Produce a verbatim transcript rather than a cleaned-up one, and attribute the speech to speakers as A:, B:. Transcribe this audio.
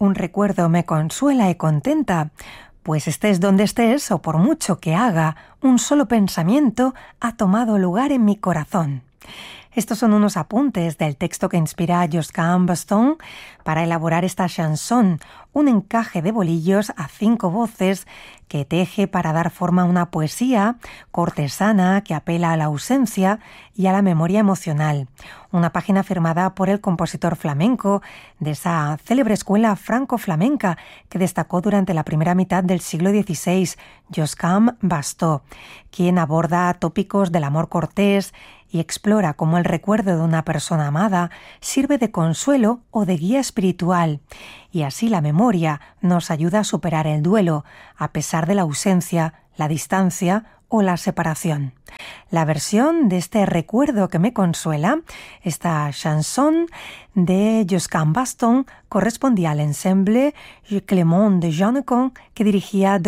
A: un recuerdo me consuela y contenta, pues estés donde estés o por mucho que haga, un solo pensamiento ha tomado lugar en mi corazón. Estos son unos apuntes del texto que inspira a Josquin Baston para elaborar esta chanson, un encaje de bolillos a cinco voces que teje para dar forma a una poesía cortesana que apela a la ausencia y a la memoria emocional. Una página firmada por el compositor flamenco de esa célebre escuela franco-flamenca que destacó durante la primera mitad del siglo dieciséis, Josquin Baston, quien aborda tópicos del amor cortés y explora cómo el recuerdo de una persona amada sirve de consuelo o de guía espiritual, y así la memoria nos ayuda a superar el duelo, a pesar de la ausencia, la distancia o la separación. La versión de este recuerdo que me consuela, esta chanson de Josquin Baston, correspondía al ensemble Clément de Jannecon que dirigía